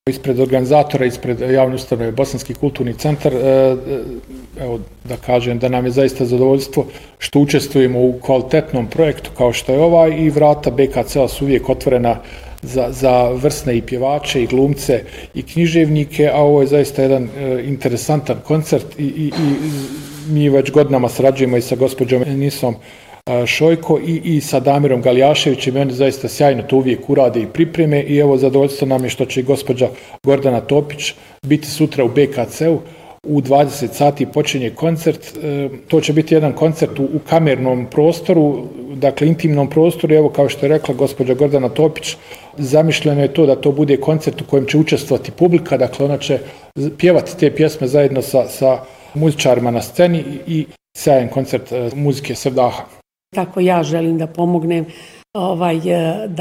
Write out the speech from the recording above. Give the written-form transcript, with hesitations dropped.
Ispred organizatora, ispred javne ustanove Bosanski kulturni centar, evo da kažem da nam je zaista zadovoljstvo što učestvujemo u kvalitetnom projektu kao što je ovaj i vrata BKC-a su uvijek otvorena za vrsne i pjevače i glumce i književnike, a ovo je zaista jedan interesantan koncert i mi već godinama sarađujemo i sa gospođom Enisom Šojko i sa Damirom Galijaševićem i oni zaista sjajno to uvijek urade i pripreme i evo zadovoljstvo nam je što će i gospođa Gordana Topić biti sutra u BKC-u. U 20 sati počinje koncert, to će biti jedan koncert u kamernom prostoru, dakle intimnom prostoru, evo kao što je rekla gospođa Gordana Topić, zamišljeno je to da to bude koncert u kojem će učestvovati publika, dakle ona će pjevati te pjesme zajedno sa muzičarima na sceni i sjajan koncert muzike Sevdaha. Tako ja želim da pomognem da